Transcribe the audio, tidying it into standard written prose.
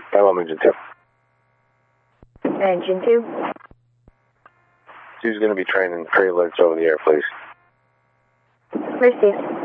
I'm Engine 2. Engine 2. Who's going to be training pre-alerts over the air, please? Received.